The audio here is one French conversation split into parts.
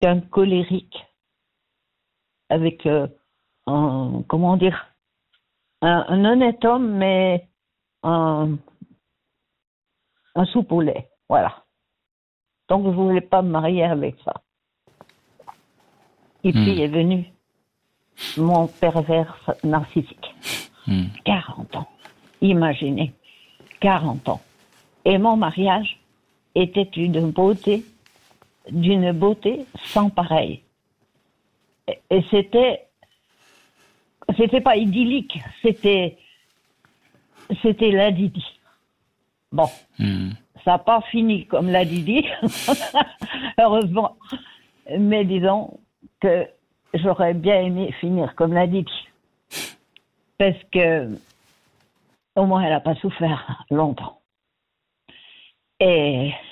qu'un colérique avec un honnête homme, mais un soupe au lait. Voilà. Donc, je ne voulais pas me marier avec ça. Et puis est venu mon pervers narcissique. 40 ans. Imaginez, 40 ans. Et mon mariage était d'une beauté sans pareille. Et c'était pas idyllique, c'était la Didi. Bon, ça n'a pas fini comme la Didi, heureusement. Mais disons que j'aurais bien aimé finir comme la Didi. Parce que, au moins, elle n'a pas souffert longtemps. Et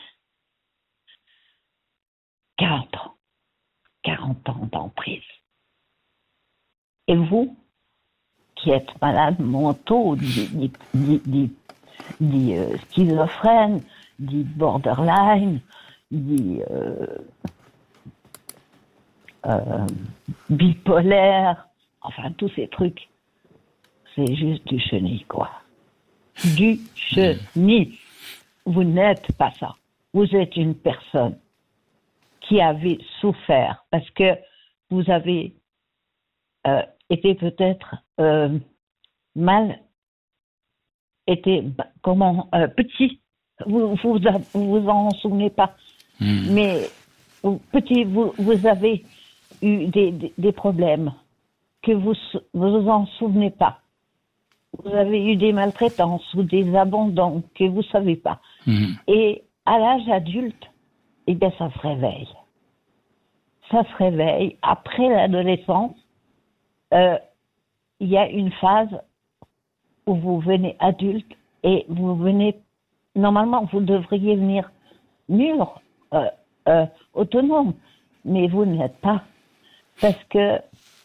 40 ans d'emprise. Et vous, qui êtes malade mentaux, dit schizophrène, dit borderline, dit bipolaire, enfin tous ces trucs, c'est juste du chenille, quoi. Du chenille. Vous n'êtes pas ça. Vous êtes une personne qui avait souffert parce que vous avez été peut-être petit. Vous en souvenez pas. Mais petit, vous avez eu des problèmes que vous en souvenez pas. Vous avez eu des maltraitances ou des abandons que vous savez pas. Et à l'âge adulte, eh bien, ça se réveille. Ça se réveille. Après l'adolescence, il y a une phase où vous venez adulte et vous venez... Normalement, vous devriez venir mûr, autonome, mais vous n'êtes pas. Parce que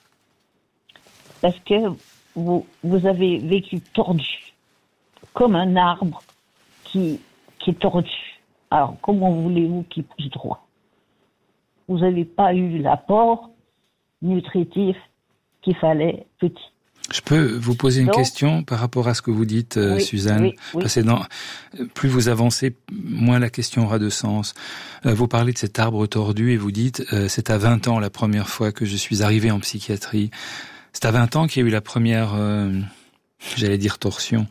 vous avez vécu tordu, comme un arbre qui est tordu. Alors, comment voulez-vous qu'il pousse droit? Vous n'avez pas eu l'apport nutritif qu'il fallait petit. Je peux vous poser une question par rapport à ce que vous dites, oui, Suzanne? Oui. Parce que plus vous avancez, moins la question aura de sens. Vous parlez de cet arbre tordu et vous dites c'est à 20 ans la première fois que je suis arrivé en psychiatrie. C'est à 20 ans qu'il y a eu la première, j'allais dire torsion,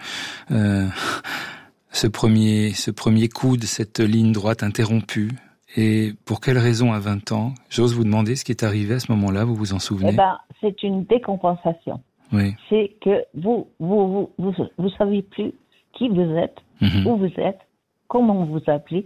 ce premier coup de cette ligne droite interrompue. Et pour quelle raison à 20 ans? J'ose vous demander ce qui est arrivé à ce moment-là, vous vous en souvenez? Eh ben, c'est une décompensation. Oui. C'est que vous savez plus qui vous êtes, où vous êtes, comment vous appelez.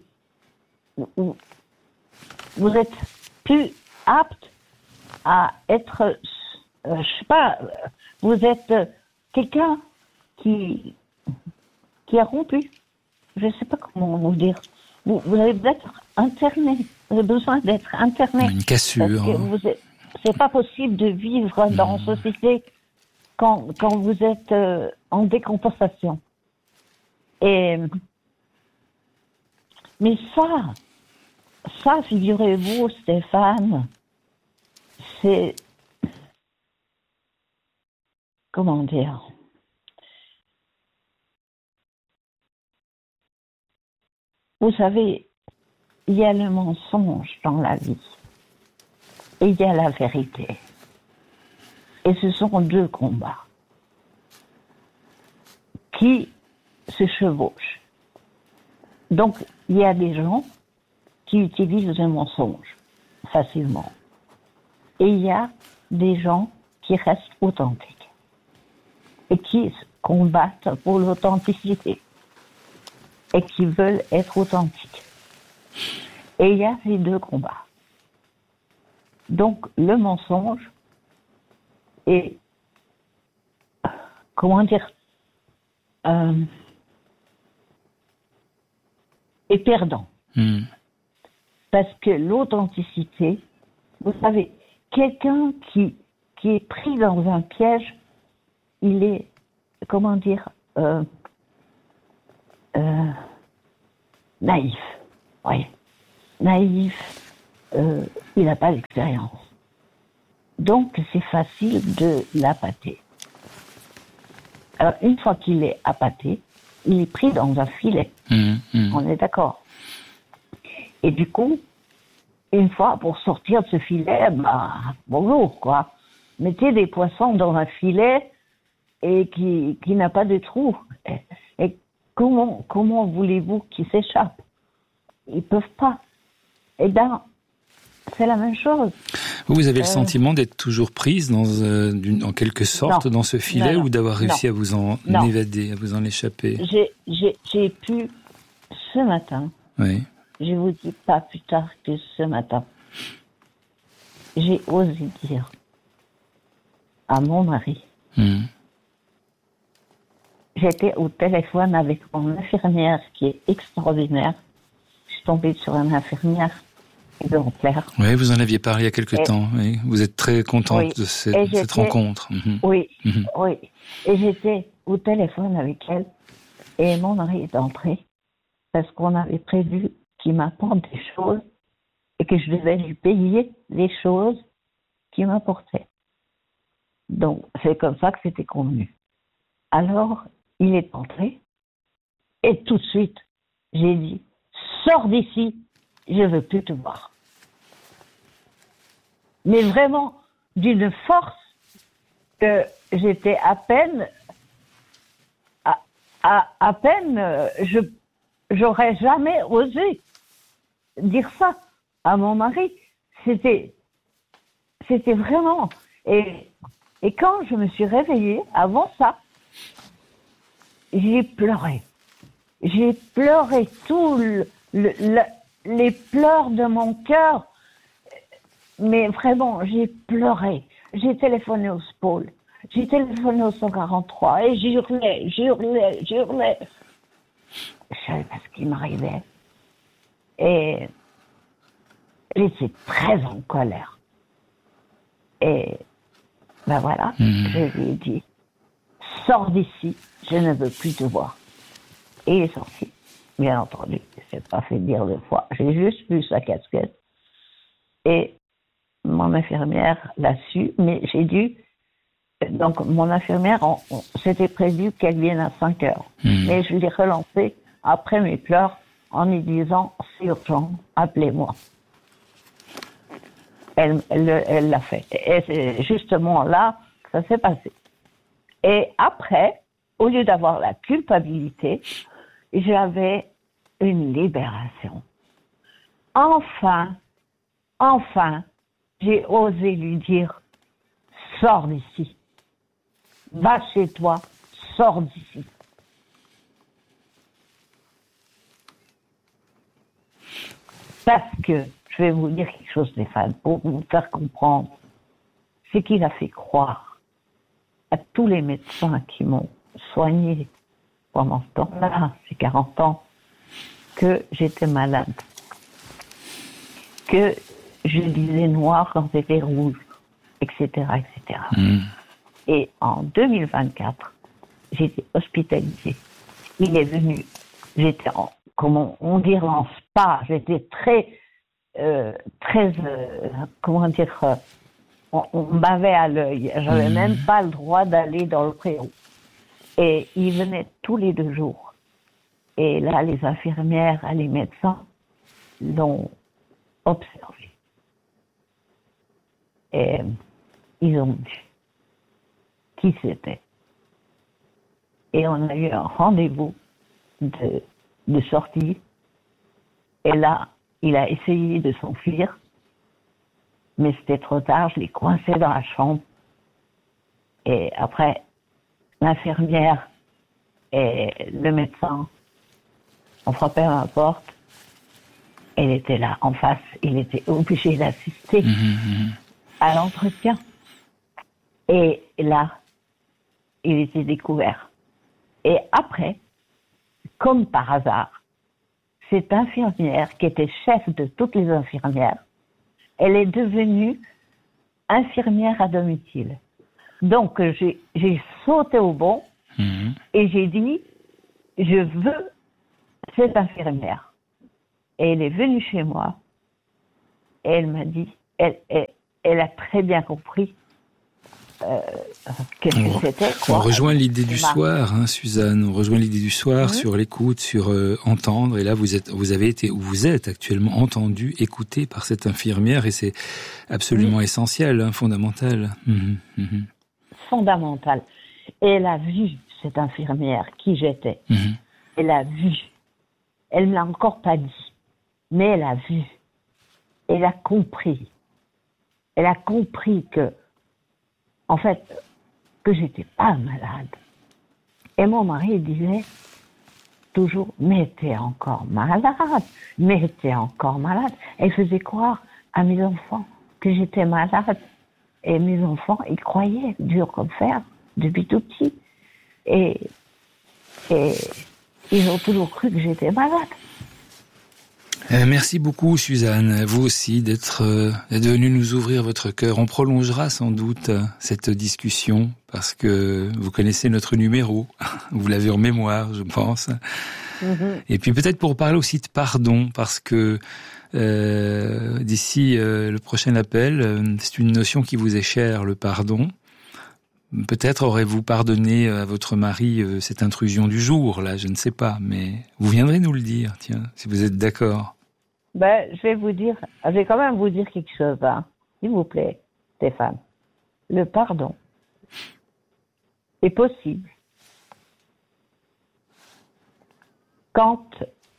Vous êtes plus apte à être, je sais pas, vous êtes quelqu'un qui a rompu. Je sais pas comment vous dire. Vous avez d'être interné. Vous avez besoin d'être interné. Une cassure. C'est pas possible de vivre dans une société quand vous êtes en décompensation. Mais ça, figurez-vous, Stéphane, c'est... Comment dire? Vous savez, il y a le mensonge dans la vie et il y a la vérité. Et ce sont deux combats qui se chevauchent. Donc, il y a des gens qui utilisent le mensonge facilement. Et il y a des gens qui restent authentiques et qui combattent pour l'authenticité et qui veulent être authentiques. Et il y a ces deux combats. Donc, le mensonge est, comment dire, est perdant. Parce que l'authenticité, vous savez, quelqu'un qui est pris dans un piège, il est, comment dire, naïf. Oui. Naïf, il n'a pas d'expérience. Donc, c'est facile de l'appâter. Alors, une fois qu'il est appâté, il est pris dans un filet. On est d'accord. Et du coup, une fois, pour sortir de ce filet, bonjour, quoi. Mettez des poissons dans un filet et qui n'a pas de trou. Et comment voulez-vous qu'ils s'échappent? Ils peuvent pas. Eh bien, c'est la même chose. Vous avez le sentiment d'être toujours prise en quelque sorte dans ce filet ou d'avoir réussi à vous en évader, à vous en échapper? J'ai pu, ce matin, je vous dis pas plus tard que ce matin, j'ai osé dire à mon mari, j'étais au téléphone avec mon infirmière qui est extraordinaire. Je suis tombée sur une infirmière exemplaire. Oui, vous en aviez parlé il y a quelque temps. Oui. Vous êtes très contente de cette rencontre. Oui. Et j'étais au téléphone avec elle et mon mari est entré parce qu'on avait prévu qu'il m'apporte des choses et que je devais lui payer les choses qu'il m'apportait. Donc, c'est comme ça que c'était convenu. Alors, il est entré et tout de suite, j'ai dit « Sors d'ici, je veux plus te voir. » Mais vraiment, d'une force que j'étais à peine, j'aurais jamais osé dire ça à mon mari. C'était vraiment, et quand je me suis réveillée, avant ça, j'ai pleuré. J'ai pleuré tous les pleurs de mon cœur. Mais vraiment, j'ai pleuré. J'ai téléphoné au SPOL. J'ai téléphoné au 143 et j'hurlais. Je savais pas ce qui m'arrivait. Et j'étais très en colère. Et ben voilà, je lui ai dit, sors d'ici, je ne veux plus te voir. Et il est sorti. Bien entendu, je ne pas fait dire 2 fois. J'ai juste vu sa casquette. Et mon infirmière l'a su, mais j'ai dû... Donc, mon infirmière, c'était prévu qu'elle vienne à 5 heures. Mais je l'ai relancée après mes pleurs en lui disant, c'est urgent, appelez-moi. Elle l'a fait. Et c'est justement là que ça s'est passé. Et après, au lieu d'avoir la culpabilité, j'avais une libération. Enfin, j'ai osé lui dire, sors d'ici. Va chez toi, sors d'ici. Parce que, je vais vous dire quelque chose, Stéphane, pour vous faire comprendre, c'est qu'il a fait croire à tous les médecins qui m'ont soigné pendant ce temps-là, ces 40 ans, que j'étais malade. Que je disais noir quand c'était rouge, etc., etc. Et en 2024, j'étais hospitalisée. Il est venu, j'étais comment on dirait en spa, j'étais très, comment dire, on m'avait à l'œil. J'avais même pas le droit d'aller dans le préau. Et il venait tous les 2 jours. Et là, les infirmières et les médecins l'ont observé. Et ils ont dit qui c'était. Et on a eu un rendez-vous de sortie. Et là, il a essayé de s'enfuir. Mais c'était trop tard, je l'ai coincé dans la chambre. Et après, l'infirmière et le médecin ont frappé à ma porte. Elle était là, en face. Il était obligé d'assister à l'entretien. Et là, il était découvert. Et après, comme par hasard, cette infirmière, qui était chef de toutes les infirmières, elle est devenue infirmière à domicile. Donc, j'ai sauté au bond et j'ai dit, je veux cette infirmière. Et elle est venue chez moi elle m'a dit, elle a très bien compris qu'est-ce que c'était. On rejoint l'idée du soir, hein, Suzanne. On rejoint l'idée du soir sur l'écoute, sur entendre. Et là, vous avez été, ou vous êtes actuellement entendu, écouté par cette infirmière, et c'est absolument essentiel, hein, fondamental. Fondamental. Et elle a vu cette infirmière qui j'étais. Elle a vu. Elle me l'a encore pas dit, mais elle a vu. Elle a compris. Elle a compris que, en fait, que j'étais pas malade. Et mon mari disait toujours, mais t'es encore malade, mais t'es encore malade. Elle faisait croire à mes enfants que j'étais malade. Et mes enfants, ils croyaient, dur comme fer, depuis tout petit. Et ils ont toujours cru que j'étais malade. Merci beaucoup, Suzanne, vous aussi, d'être venue nous ouvrir votre cœur. On prolongera sans doute cette discussion parce que vous connaissez notre numéro. Vous l'avez en mémoire, je pense. Et puis peut-être pour parler aussi de pardon, parce que d'ici le prochain appel, c'est une notion qui vous est chère, le pardon. Peut-être aurez-vous pardonné à votre mari cette intrusion du jour, là, je ne sais pas, mais vous viendrez nous le dire, tiens, si vous êtes d'accord. Je vais quand même vous dire quelque chose, hein, s'il vous plaît, Stéphane. Le pardon est possible quand,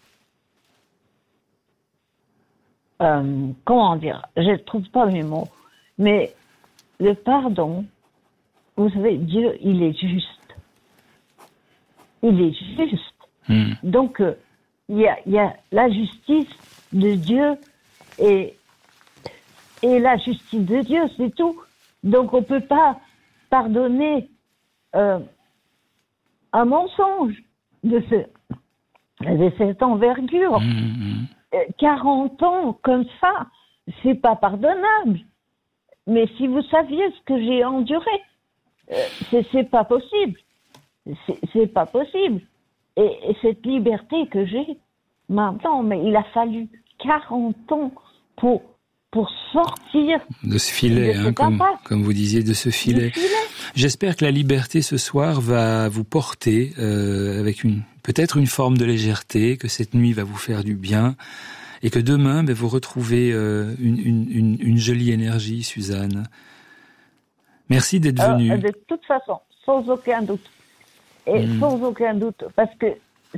comment dire, je ne trouve pas mes mots, mais le pardon, vous savez, Dieu, il est juste. Il est juste. Donc, il y a la justice de Dieu et la justice de Dieu, c'est tout. Donc, on peut pas pardonner un mensonge de cette envergure. 40 ans comme ça, c'est pas pardonnable. Mais si vous saviez ce que j'ai enduré, c'est pas possible. C'est pas possible. Et cette liberté que j'ai maintenant, mais il a fallu 40 ans pour sortir de ce filet, hein, comme vous disiez, de ce filet. J'espère que la liberté ce soir va vous porter avec peut-être une forme de légèreté, que cette nuit va vous faire du bien, et que demain, vous retrouvez une jolie énergie, Suzanne. Merci d'être venue. De toute façon, sans aucun doute. Et sans aucun doute, parce que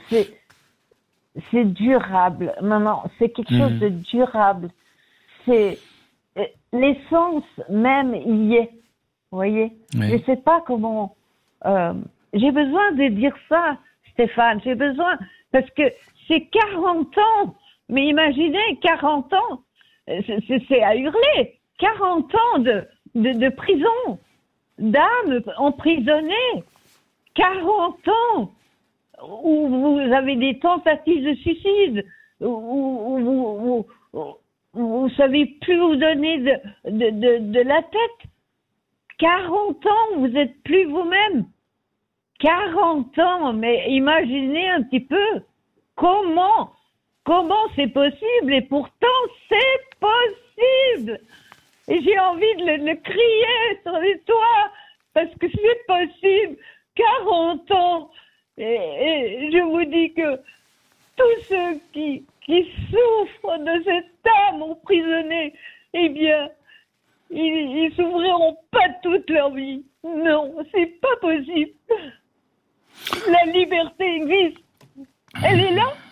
c'est durable. Maman, c'est quelque chose de durable. C'est l'essence même y est. Vous voyez? Je sais pas comment. J'ai besoin de dire ça, Stéphane. J'ai besoin parce que c'est 40 ans. Mais imaginez 40 ans, c'est à hurler. 40 ans de prison, d'âmes emprisonnées. 40 ans où vous avez des tentatives de suicide, où vous savez plus vous donner de la tête. 40 ans, vous êtes plus vous-même. 40 ans, mais imaginez un petit peu comment c'est possible, et pourtant c'est possible. Et j'ai envie de le crier sur les toits, parce que c'est possible. 40 ans. Et je vous dis que tous ceux qui souffrent de cette âme emprisonnée, eh bien, ils souffriront pas toute leur vie. Non, c'est pas possible. La liberté existe. Elle est là.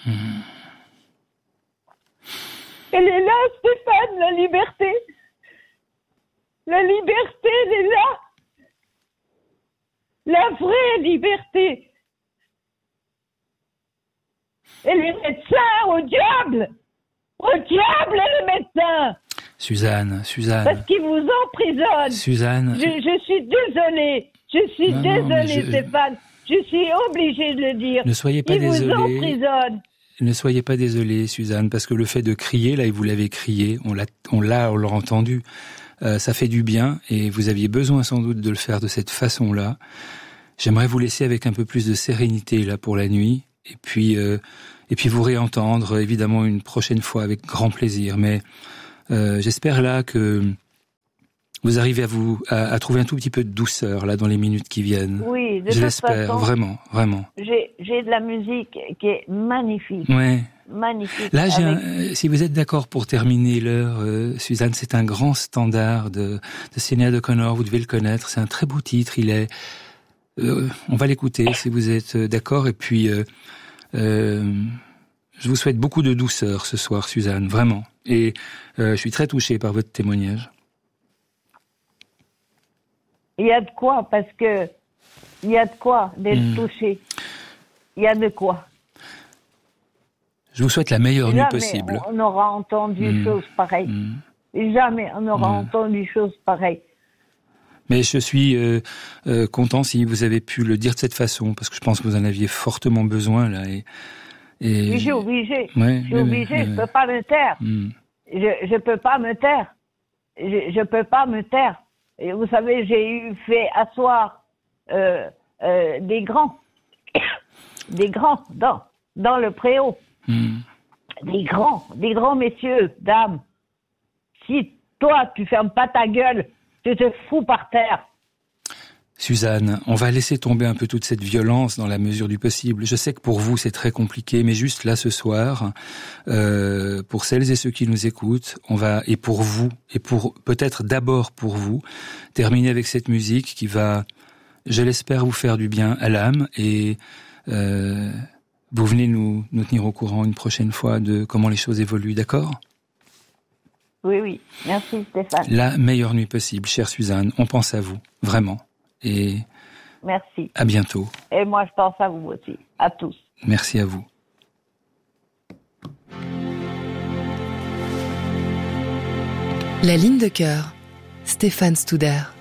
Elle est là, Stéphane, la liberté. La liberté, elle est là. La vraie liberté. Et les médecins, au diable, les médecins. Suzanne. Parce qu'ils vous emprisonnent. Suzanne. Je suis désolée. Stéphane. Je suis obligée de le dire. Ne soyez pas désolée. Ils vous emprisonnent. Ne soyez pas désolée, Suzanne, parce que le fait de crier, là, et vous l'avez crié, on l'a entendu. Ça fait du bien, et vous aviez besoin sans doute de le faire de cette façon-là. J'aimerais vous laisser avec un peu plus de sérénité là pour la nuit, et puis vous réentendre évidemment une prochaine fois avec grand plaisir. Mais J'espère là que vous arrivez à trouver un tout petit peu de douceur là dans les minutes qui viennent. Oui, de je toute l'espère, façon, vraiment. J'ai de la musique qui est magnifique. Ouais. Magnifique. Là, si vous êtes d'accord pour terminer l'heure, Suzanne, c'est un grand standard de Sinéad O'Connor. Vous devez le connaître. C'est un très beau titre. Il est. On va l'écouter si vous êtes d'accord. Et puis, je vous souhaite beaucoup de douceur ce soir, Suzanne, vraiment. Et je suis très touché par votre témoignage. Il y a de quoi, parce que il y a de quoi d'être touché. Il y a de quoi. Je vous souhaite la meilleure nuit possible. Jamais on aura entendu chose pareille. Jamais on aura entendu chose pareille. Mais je suis content si vous avez pu le dire de cette façon, parce que je pense que vous en aviez fortement besoin là. Oui, j'ai obligé. Je peux pas me taire. Je peux pas me taire. Je peux pas me taire. Et vous savez, j'ai fait asseoir des grands dans le préau. Des grands messieurs, dames. Si toi, tu fermes pas ta gueule, tu te fous par terre. Suzanne, on va laisser tomber un peu toute cette violence dans la mesure du possible. Je sais que pour vous, c'est très compliqué, mais juste là, ce soir, pour celles et ceux qui nous écoutent, on va, et pour vous, et pour peut-être d'abord pour vous, terminer avec cette musique qui va, je l'espère, vous faire du bien à l'âme, et vous venez nous tenir au courant une prochaine fois de comment les choses évoluent, d'accord ? Oui. Merci, Stéphane. La meilleure nuit possible, chère Suzanne. On pense à vous, vraiment. Et merci. À bientôt. Et moi, je pense à vous aussi. À tous. Merci à vous. La ligne de cœur, Stéphane Studer.